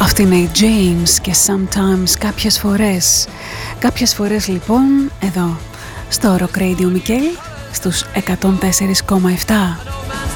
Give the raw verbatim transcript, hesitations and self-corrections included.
Αυτή είναι η James και Sometimes, κάποιες φορές. Κάποιες φορές λοιπόν εδώ στο Rock Radio Mikkel στους εκατόν τέσσερα κόμμα επτά.